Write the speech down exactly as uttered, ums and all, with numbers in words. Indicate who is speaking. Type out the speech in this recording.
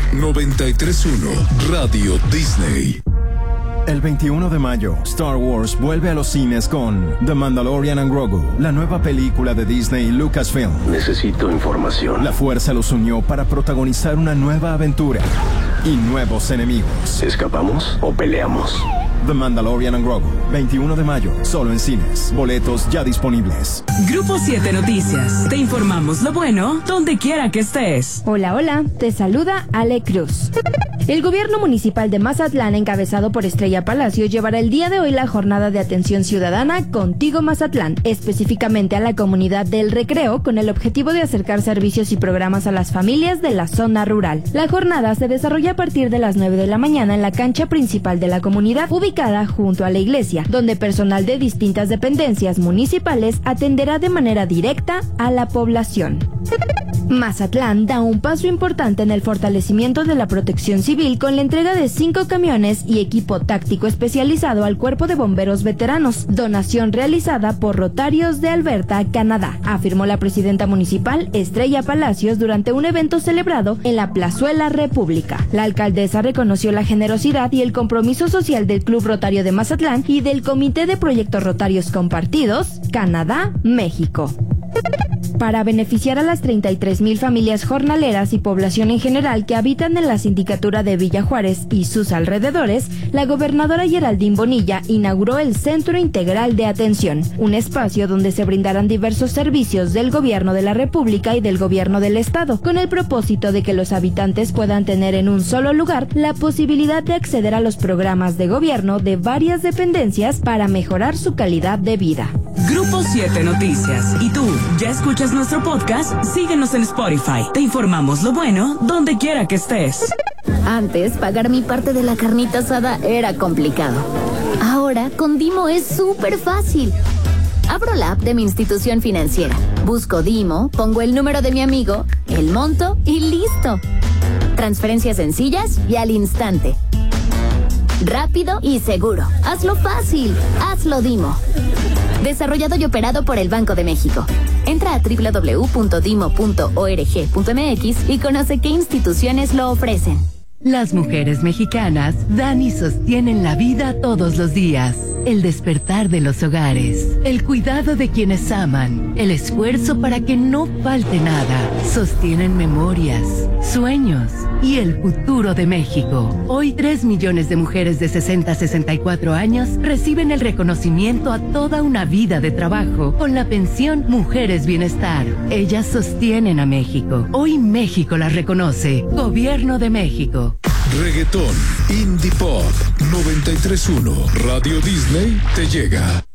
Speaker 1: noventa y tres punto uno Radio Disney.
Speaker 2: El veintiuno de mayo, Star Wars vuelve a los cines con The Mandalorian and Grogu, la nueva película de Disney y Lucasfilm.
Speaker 3: Necesito información.
Speaker 2: La fuerza los unió para protagonizar una nueva aventura y nuevos enemigos.
Speaker 3: ¿Escapamos o peleamos?
Speaker 2: The Mandalorian and Grogu, veintiuno de mayo, solo en cines. Boletos ya disponibles.
Speaker 4: Grupo siete Noticias. Te informamos lo bueno donde quiera que estés.
Speaker 5: Hola, hola. Te saluda Ale Cruz. El gobierno municipal de Mazatlán, encabezado por Estrella Palacio, llevará el día de hoy la jornada de atención ciudadana Contigo Mazatlán, específicamente a la comunidad del Recreo, con el objetivo de acercar servicios y programas a las familias de la zona rural. La jornada se desarrolla a partir de las nueve de la mañana en la cancha principal de la comunidad, ubicada junto a la iglesia, donde personal de distintas dependencias municipales atenderá de manera directa a la población. Mazatlán da un paso importante en el fortalecimiento de la protección civil con la entrega de cinco camiones y equipo táctico especializado al Cuerpo de Bomberos Veteranos, donación realizada por Rotarios de Alberta, Canadá, afirmó la presidenta municipal Estrella Palacios durante un evento celebrado en la Plazuela República. La alcaldesa reconoció la generosidad y el compromiso social del Club Rotario de Mazatlán y del Comité de Proyectos Rotarios Compartidos, Canadá, México. Para beneficiar a las treinta y tres mil familias jornaleras y población en general que habitan en la sindicatura de Villa Juárez y sus alrededores, la gobernadora Geraldine Bonilla inauguró el Centro Integral de Atención, un espacio donde se brindarán diversos servicios del gobierno de la República y del gobierno del estado, con el propósito de que los habitantes puedan tener en un solo lugar la posibilidad de acceder a los programas de gobierno de varias dependencias para mejorar su calidad de vida.
Speaker 4: Grupo siete Noticias. ¿Y tú, ya escuchas nuestro podcast? Síguenos en Spotify. Te informamos lo bueno donde quiera que estés.
Speaker 6: Antes, pagar mi parte de la carnita asada era complicado. Ahora, con Dimo es súper fácil. Abro la app de mi institución financiera, busco Dimo, pongo el número de mi amigo, el monto y listo. Transferencias sencillas y al instante. Rápido y seguro. Hazlo fácil. Hazlo Dimo. Desarrollado y operado por el Banco de México. Entra a doble u doble u doble u punto dimo punto org punto m x y conoce qué instituciones lo ofrecen.
Speaker 7: Las mujeres mexicanas dan y sostienen la vida todos los días. El despertar de los hogares, el cuidado de quienes aman, el esfuerzo para que no falte nada, sostienen memorias, sueños y el futuro de México. Hoy tres millones de mujeres de sesenta a sesenta y cuatro años reciben el reconocimiento a toda una vida de trabajo con la pensión Mujeres Bienestar. Ellas sostienen a México. Hoy México las reconoce. Gobierno de México.
Speaker 1: Reggaetón, Indie Pop, noventa y tres punto uno Radio Disney te llega.